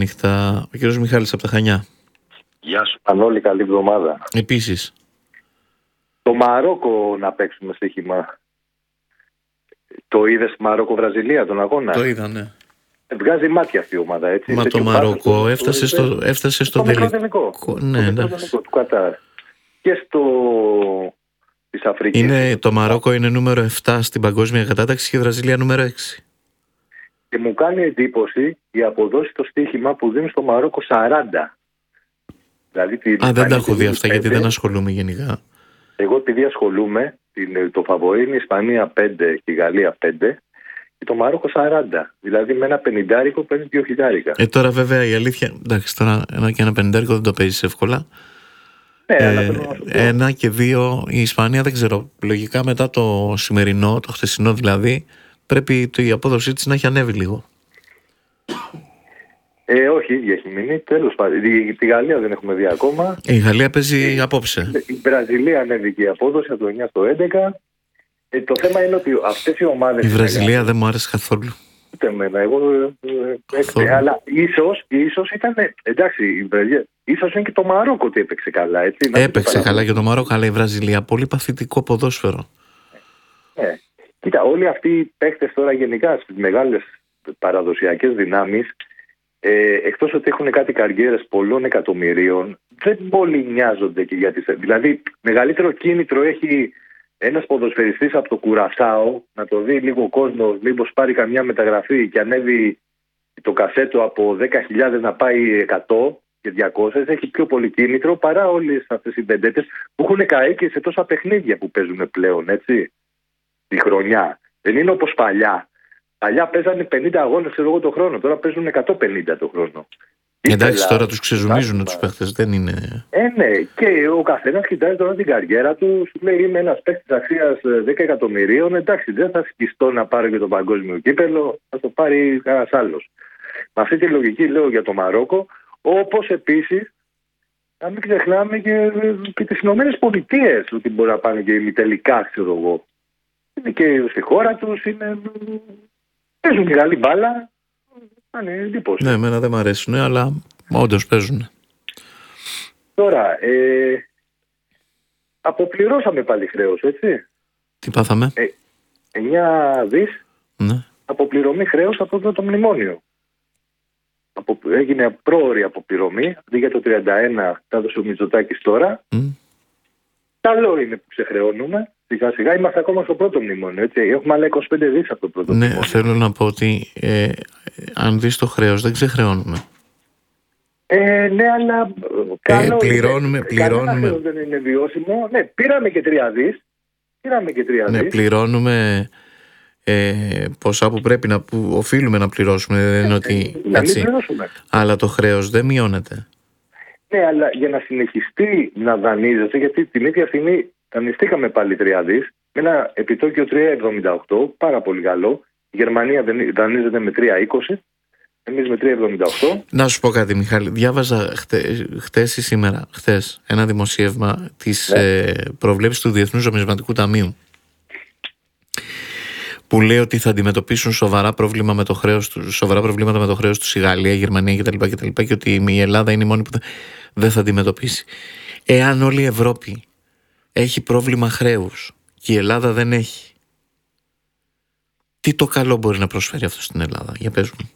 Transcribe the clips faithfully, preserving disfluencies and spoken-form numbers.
νύχτα. Ο κύριος Μιχάλης από τα Χανιά. Γεια σου Πανόλη, καλή εβδομάδα. Επίσης. Το Μαρόκο να παίξουμε στοίχημα. Το είδες Μαρόκο-Βραζιλία τον αγώνα? Το είδα, ναι. Βγάζει μάτια αυτή η ομάδα, έτσι. Μα το Μαρόκο έφτασε στο, έφτασε στο τελικό. Ναι, εντάξει. Του Κατάρ. Και στο της Αφρικής. Είναι, το Μαρόκο είναι νούμερο επτά στην παγκόσμια κατάταξη και η Βραζιλία νούμερο έξι. Και μου κάνει εντύπωση η αποδόση στο στοίχημα που δίνει στο Μαρόκο σαράντα. Δηλαδή, Α, δεν τα έχω δει αυτά γιατί δεν ασχολούμαι γενικά. Εγώ επειδή ασχολούμαι, το φαβορί είναι η Ισπανία πέντε και η Γαλλία πέντε και το Μαρόκο σαράντα. Δηλαδή με ένα πενηντάρικο παίρνει δύο χιλιάρικα. Ε, τώρα βέβαια η αλήθεια, εντάξει, τώρα ένα και ένα πενηντάρικο δεν το παίζεις εύκολα. Ναι, ε, αλλά ένα και δύο η Ισπανία δεν ξέρω. Λογικά μετά το σημερινό, το χθεσινό δηλαδή, πρέπει η απόδοσή της να έχει ανέβει λίγο. Ε, όχι, η έχει μείνει. Τέλος πάντων. Τη Γαλλία δεν έχουμε δει ακόμα. Η Γαλλία παίζει ε, απόψε. Η Βραζιλία ανέβηκε η απόδοση από το εννιά στο έντεκα. Ε, το θέμα είναι ότι αυτές οι ομάδες. Η Βραζιλία μεγάλη, δεν μου άρεσε καθόλου. Ούτε εμένα. Εγώ. Ε, ε, αλλά ίσως, ίσως ήταν. Εντάξει, η Βραζιλία. Ίσως είναι και το Μαρόκο ότι έπαιξε καλά. Έτσι, έπαιξε καλά και το Μαρόκο, αλλά η Βραζιλία πολύ παθητικό ποδόσφαιρο. Ε, ε, κοίτα, όλοι αυτοί οι παίκτες τώρα γενικά στις μεγάλες παραδοσιακές δυνάμεις. Ε, εκτός ότι έχουν κάτι καριέρες πολλών εκατομμυρίων, δεν πολύ νοιάζονται και για τις... Δηλαδή, μεγαλύτερο κίνητρο έχει ένας ποδοσφαιριστής από το Κουρασάο να το δει λίγο κόσμο, μήπως πάρει καμιά μεταγραφή και ανέβει το κασέτο από δέκα χιλιάδες να πάει εκατό και διακόσια. Έχει πιο πολύ κίνητρο παρά όλες αυτές οι πεντέτες που έχουν καεί και σε τόσα παιχνίδια που παίζουν πλέον, έτσι, τη χρονιά. Δεν είναι όπως παλιά. Παλιά παίζανε πενήντα αγώνες ξέρω εγώ το χρόνο, τώρα παίζουν εκατόν πενήντα το χρόνο. Εντάξει, Ήθελα... τώρα τους ξεζουμίζουν τους παίχτες, δεν είναι... Ε, ναι, και ο καθένας κοιτάζει τώρα την καριέρα του, σου λέει είμαι ένας παίχτης αξίας δέκα εκατομμυρίων, εντάξει, δεν θα σκιστώ να πάρω και το παγκόσμιο κύπελο, θα το πάρει κανένας άλλος. Με αυτή τη λογική λέω για το Μαρόκο, όπως επίσης, να μην ξεχνάμε και, και τις Ηνωμένες Πολιτείες, ότι μπορεί να πάνε και ημιτελικά, ξέρω εγώ. Είναι και στη χώρα τους, είναι... Παίζουν και καλή μπάλα. Είναι εντύπωση. Ναι, εμένα δεν μου αρέσουν, αλλά όντως παίζουν. Τώρα, ε, αποπληρώσαμε πάλι χρέος, έτσι. Τι πάθαμε? Ε, εννιά δις ναι. Αποπληρωμή χρέος από το, το μνημόνιο. Απο, έγινε πρόωρη αποπληρωμή. Αντί για το τριάντα ένα τα έδωσε ο Μητσοτάκης τώρα. Mm. Καλό είναι που ξεχρεώνουμε. Σιγά σιγά είμαστε ακόμα στο πρώτο μνημόνιο. Έτσι. Έχουμε άλλα είκοσι πέντε δις από το πρώτο ναι, μνημόνιο. Ναι, θέλω να πω ότι ε, αν δεις το χρέος δεν ξεχρεώνουμε. Ε, ναι, αλλά καλό ε, πληρώνουμε, είναι. πληρώνουμε. Δεν είναι βιώσιμο. Ναι, πήραμε και τρία δις. Πήραμε και τρία ναι, δις. πληρώνουμε ε, ποσά που πρέπει να που οφείλουμε να πληρώσουμε. Δεν είναι ε, ότι, να μην πληρώσουμε. Αλλά το χρέος δεν μειώνεται. Ναι, αλλά για να συνεχιστεί να δανείζεται, γιατί την ίδια στιγμή δανειστήκαμε πάλι τρία δις, με ένα επιτόκιο τρία κόμμα εβδομήντα οκτώ, πάρα πολύ καλό. Η Γερμανία δανείζεται με τρία κόμμα είκοσι, εμείς με τρία κόμμα εβδομήντα οκτώ. Να σου πω κάτι, Μιχάλη. Διάβαζα χτε, χτες ή σήμερα, χτες, ένα δημοσίευμα της ναι. ε, προβλέψης του Διεθνούς Νομισματικού Ταμείου, που λέει ότι θα αντιμετωπίσουν σοβαρά, πρόβλημα με το χρέος του, σοβαρά προβλήματα με το χρέος του η Γαλλία, η Γερμανία κτλ. κτλ. Και ότι η Ελλάδα είναι η μόνη που δεν θα αντιμετωπίσει. Εάν όλη η Ευρώπη έχει πρόβλημα χρέους και η Ελλάδα δεν έχει, τι το καλό μπορεί να προσφέρει αυτό στην Ελλάδα? Για πες μου.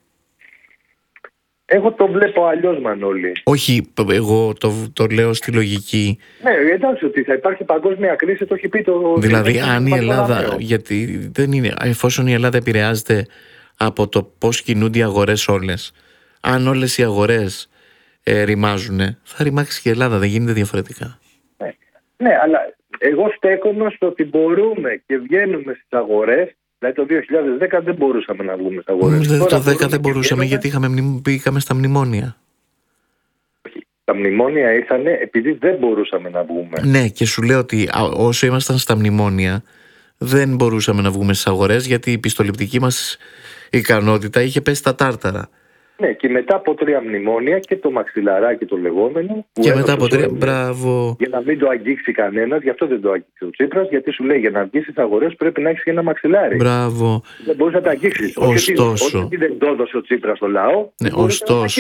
Εγώ το βλέπω αλλιώς, Μανώλη. Όχι, εγώ το, το λέω στη λογική. Ναι, εντάξει, ότι θα υπάρχει παγκόσμια κρίση, το έχει πει το... Δηλαδή, αν η Ελλάδα, γιατί δεν είναι, εφόσον η Ελλάδα επηρεάζεται από το πώς κινούνται οι αγορές όλες, αν όλες οι αγορές ε, ρημάζουν, θα ρημάξει και η Ελλάδα, δεν γίνεται διαφορετικά. Ναι, ναι, αλλά εγώ στέκομαι στο ότι μπορούμε και βγαίνουμε στις αγορές. Δηλαδή το δύο χιλιάδες δέκα δεν μπορούσαμε να βγούμε στις αγορές. Το δύο χιλιάδες δέκα δεν μπορούσαμε γιατί είχαμε, πήγαμε στα μνημόνια. Τα μνημόνια ήρθαν επειδή δεν μπορούσαμε να βγούμε. Ναι, και σου λέω ότι όσο ήμασταν στα μνημόνια δεν μπορούσαμε να βγούμε στις αγορές γιατί η πιστοληπτική μας ικανότητα είχε πέσει στα τάρταρα. Ναι, και μετά από τρία μνημόνια και το μαξιλαράκι το λεγόμενο. Και μετά από τρία, μπράβο. Για να μην το αγγίξει κανένας, γι' αυτό δεν το αγγίξει ο Τσίπρας, γιατί σου λέει για να βγει στις αγορές πρέπει να έχεις και ένα μαξιλάρι. Μπράβο. Δεν μπορείς να το αγγίξεις. Ωστόσο. Όχι ότι δεν το έδωσε ο Τσίπρας στο λαό. Ναι, ωστόσο.